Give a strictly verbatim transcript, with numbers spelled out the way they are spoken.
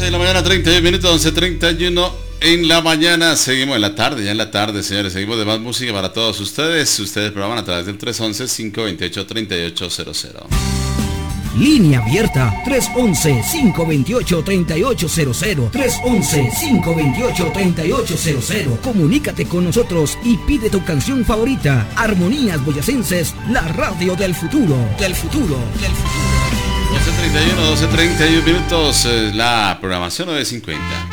once de la mañana, treinta y uno minutos, once treinta y uno en la mañana. Seguimos en la tarde, ya en la tarde, señores. Seguimos de más música para todos ustedes. Ustedes programan a través del tres once, cinco veintiocho, treinta y ocho cero cero. Línea abierta tres once, cinco veintiocho, treinta y ocho cero cero. tres once, cinco veintiocho, treinta y ocho cero cero. Comunícate con nosotros y pide tu canción favorita. Armonías Boyacenses, la radio del futuro. Del futuro. Del futuro. doce treinta y uno, doce treinta y uno minutos. La programación nueve cincuenta.